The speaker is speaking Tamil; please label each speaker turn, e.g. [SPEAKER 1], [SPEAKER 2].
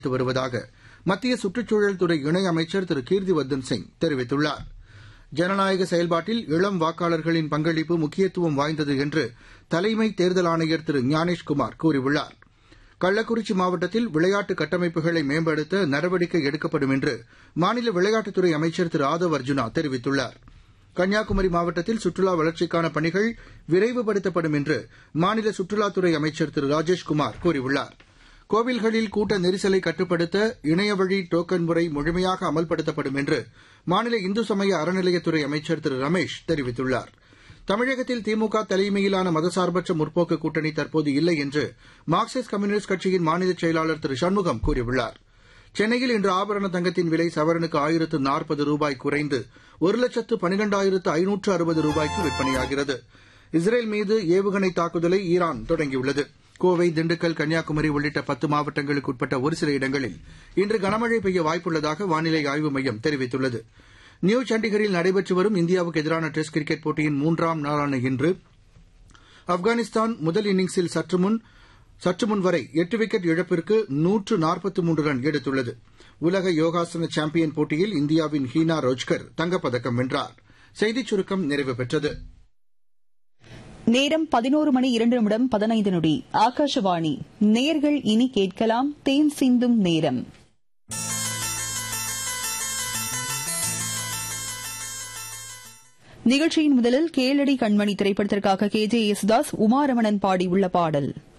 [SPEAKER 1] வருவதாக மத்திய சுற்றுச்சூழல் துறை இணையமைச்சர் திரு கீர்த்திவர்தன் சிங் தெரிவித்துள்ளார். ஜனநாயக செயல்பாட்டில் இளம் வாக்காளர்களின் பங்களிப்பு முக்கியத்துவம் வாய்ந்தது என்று தலைமை தேர்தல் ஆணையர் திரு ஞானேஷ்குமார் கூறியுள்ளார். கள்ளக்குறிச்சி மாவட்டத்தில் விளையாட்டு கட்டமைப்புகளை மேம்படுத்த நடவடிக்கை எடுக்கப்படும் என்று மாநில விளையாட்டுத்துறை அமைச்சர் திரு ஆதவ் அர்ஜுனா தெரிவித்துள்ளார். கன்னியாகுமரி மாவட்டத்தில் சுற்றுலா வளர்ச்சிக்கான பணிகள் விரைவுபடுத்தப்படும் என்று மாநில சுற்றுலாத்துறை அமைச்சர் திரு ராஜேஷ்குமார் கூறியுள்ளார். கோவில்களில் கூட்ட நெரிசலை கட்டுப்படுத்த இணையவழி டோக்கன் முறை முழுமையாக அமல்படுத்தப்படும் என்று மாநில இந்து சமய அறநிலையத்துறை அமைச்சர் திரு ரமேஷ் தெரிவித்துள்ளார். தமிழகத்தில் திமுக தலைமையிலான மதசார்பற்ற முற்போக்கு கூட்டணி தற்போது இல்லை என்று மார்க்சிஸ்ட் கம்யூனிஸ்ட் கட்சியின் மாநில செயலாளர் திரு சண்முகம் கூறியுள்ளார். சென்னையில் இன்று ஆபரண தங்கத்தின் விலை சவரனுக்கு 1040 ரூபாய் குறைந்து 1,12,560 ரூபாய்க்கு விற்பனையாகிறது. இஸ்ரேல் மீது ஏவுகணை தாக்குதலை ஈரான் தொடங்கியுள்ளது. கோவை, திண்டுக்கல், கன்னியாகுமரி உள்ளிட்ட 10 மாவட்டங்களுக்கு உட்பட்ட ஒரு சில இடங்களில் இன்று கனமழை பெய்ய வாய்ப்புள்ளதாக வானிலை ஆய்வு மையம் தெரிவித்துள்ளது. நியூ சண்டிகரில் நடைபெற்று வரும் இந்தியாவுக்கு எதிரான டெஸ்ட் கிரிக்கெட் போட்டியின் 3ஆம் நாளான இன்று ஆப்கானிஸ்தான் முதல் இன்னிங்ஸில் சற்று முன் வரை 8 விக்கெட் இழப்பிற்கு 143 ரன் எடுத்துள்ளது. உலக யோகாசன சாம்பியன் போட்டியில் இந்தியாவின் ஹீனா ரோஜ்கர் தங்கப்பதக்கம் வென்றார். செய்திச் சுருக்கம் நிறைவு பெற்றது.
[SPEAKER 2] நேரம் 11:02:15 ஆகாஷவாணி. நேயர்கள் இனி கேட்கலாம் தேன் சிந்தும் நேரம். நிகழ்ச்சியின் முதலில் கேளடி கண்மணி திரைப்படத்திற்காக KJ யேசுதாஸ், உமாரமணன் பாடியுள்ள பாடல்.